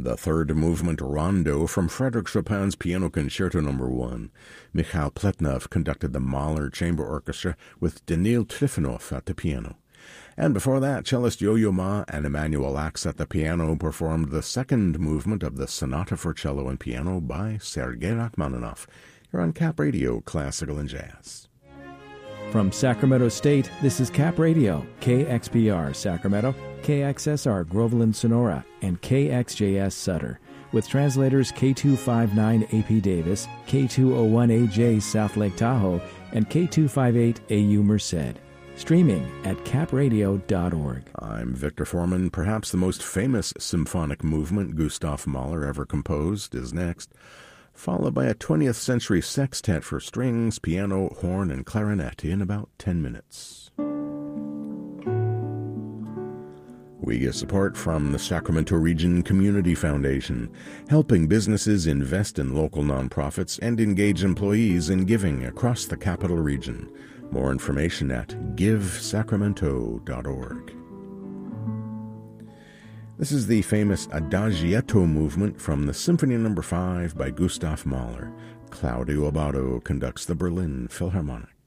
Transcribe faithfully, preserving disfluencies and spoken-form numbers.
The third movement, Rondo, from Frédéric Chopin's Piano Concerto Number one. Mikhail Pletnev conducted the Mahler Chamber Orchestra with Danil Trifonov at the piano. And before that, cellist Yo-Yo Ma and Emmanuel Ax at the piano performed the second movement of the Sonata for Cello and Piano by Sergei Rachmaninoff. You're on Cap Radio, Classical and Jazz. From Sacramento State, this is Cap Radio, K X P R Sacramento, K X S R Groveland Sonora, and K X J S Sutter, with translators K two fifty-nine A P Davis, K two oh one A J South Lake Tahoe, and K two fifty-eight A U Merced. Streaming at cap radio dot org. I'm Victor Foreman. Perhaps the most famous symphonic movement Gustav Mahler ever composed is next, followed by a twentieth century sextet for strings, piano, horn, and clarinet in about ten minutes. We get support from the Sacramento Region Community Foundation, helping businesses invest in local nonprofits and engage employees in giving across the Capital Region. More information at give sacramento dot org. This is the famous Adagietto movement from the Symphony Number five by Gustav Mahler. Claudio Abbado conducts the Berlin Philharmonic.